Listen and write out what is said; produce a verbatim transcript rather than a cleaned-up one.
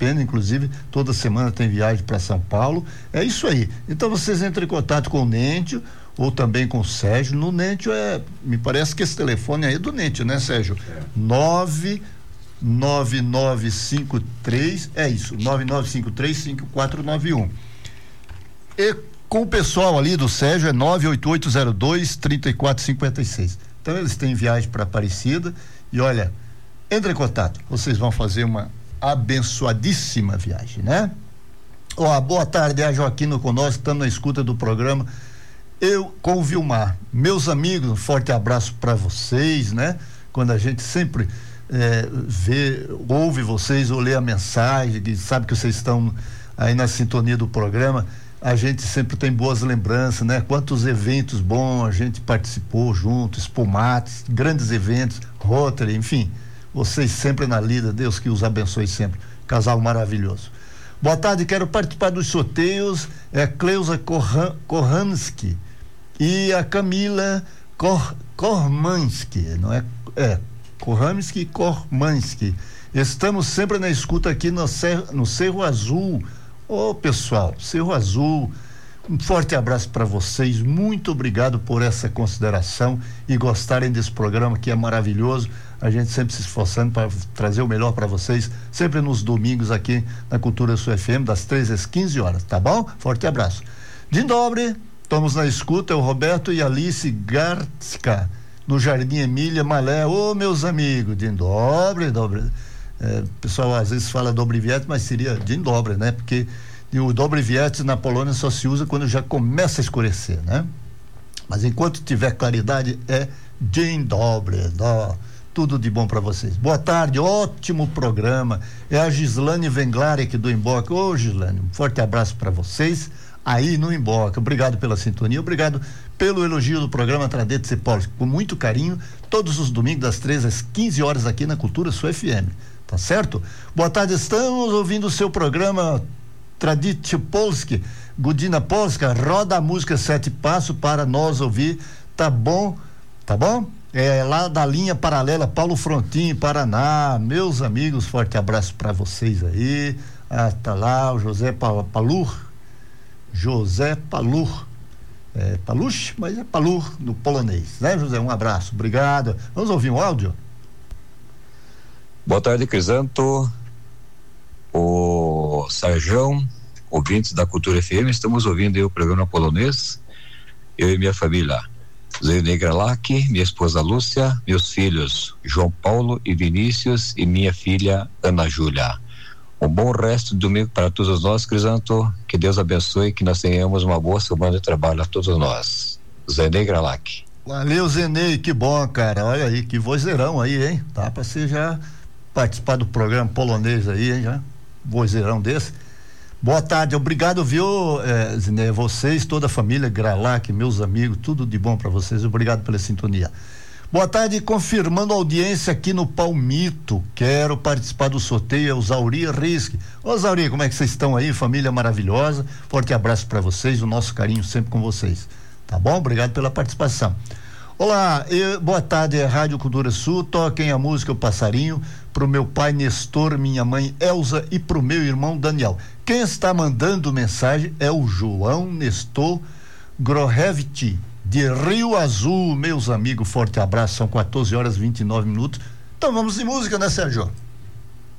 pena, inclusive toda semana tem viagem para São Paulo. É isso aí. Então vocês entrem em contato com o Nêntio ou também com o Sérgio. No Nêntio é, me parece que esse telefone aí é do Nêntio, né, Sérgio? É. nove nove nove cinco três, é isso, nove nove cinco três cinco quatro nove um. E com o pessoal ali do Sérgio é nove oito oito zero dois três quatro cinco seis. Então eles têm viagem para Aparecida e olha, entre em contato, vocês vão fazer uma abençoadíssima viagem, né? Ó, boa tarde, é a Joaquina conosco, estamos na escuta do programa. Eu com o Vilmar, meus amigos, um forte abraço para vocês, né? Quando a gente sempre é, vê, ouve vocês ou lê a mensagem, que sabe que vocês estão aí na sintonia do programa, a gente sempre tem boas lembranças, né? Quantos eventos bons a gente participou junto, espumates, grandes eventos, Rotary, enfim, vocês sempre na lida, Deus que os abençoe sempre, casal maravilhoso. Boa tarde, quero participar dos sorteios, é a Cleusa Korhan, Korhansky e a Camila Kor, Kormansky, não é? É, Korhansky e Kormansky. Estamos sempre na escuta aqui no Cerro, no Cerro Azul. Ô, pessoal, Cerro Azul, um forte abraço para vocês, muito obrigado por essa consideração e gostarem desse programa que é maravilhoso. A gente sempre se esforçando para trazer o melhor para vocês, sempre nos domingos aqui na Cultura Sul F M, das treze às quinze horas, tá bom? Forte abraço. Dzień dobry, estamos na escuta, é o Roberto e Alice Gartzka, no Jardim Emília Malé. Ô, meus amigos, dzień dobry, dobry. É, o pessoal às vezes fala dobre viet, mas seria dzień dobry, né? Porque o dobre viet na Polônia só se usa quando já começa a escurecer, né? Mas enquanto tiver claridade é dzień dobry, ó, tudo de bom para vocês. Boa tarde, ótimo programa. É a Gislane Venglari aqui do Imboca. Ô, Gislane, um forte abraço para vocês aí no Imboca. Obrigado pela sintonia, obrigado pelo elogio do programa Tradito e Paulo, com muito carinho, todos os domingos das treze às quinze horas aqui na Cultura Sul F M. Tá certo? Boa tarde, estamos ouvindo o seu programa Traditio Polski, Gudina Polska, roda a música Sete Passos para nós ouvir, tá bom? Tá bom? É lá da linha paralela Paulo Frontin, Paraná, meus amigos, forte abraço para vocês aí. Ah, tá lá o José Palur, José Palur, é Paluch, mas é Palur no polonês, né, José? Um abraço, obrigado. Vamos ouvir um áudio? Boa tarde, Crisanto, o Sarjão, ouvintes da Cultura F M, estamos ouvindo aí o programa polonês, eu e minha família, Zene Gralak, minha esposa Lúcia, meus filhos João Paulo e Vinícius e minha filha Ana Júlia. Um bom resto de domingo para todos nós, Crisanto, que Deus abençoe, que nós tenhamos uma boa semana de trabalho a todos nós. Zene Gralak. Valeu, Zenei, que bom, cara, olha aí, que vozeirão aí, hein, tá pra você já participar do programa polonês aí, hein, já, vozeirão desse. Boa tarde, obrigado, viu, eh, Zine, vocês, toda a família Gralac, meus amigos, tudo de bom para vocês, obrigado pela sintonia. Boa tarde, confirmando a audiência aqui no Palmito, quero participar do sorteio, é o Zauri Risque. Ô Zauri, como é que vocês estão aí, família maravilhosa, forte abraço para vocês, o nosso carinho sempre com vocês, tá bom? Obrigado pela participação. Olá, eu, boa tarde, é Rádio Cultura Sul, toquem a música O Passarinho pro meu pai Nestor, minha mãe Elza e pro meu irmão Daniel. Quem está mandando mensagem é o João Nestor Groheviti, de Rio Azul, meus amigos, forte abraço, são quatorze horas e vinte e nove minutos. Então vamos de música, né, Sérgio?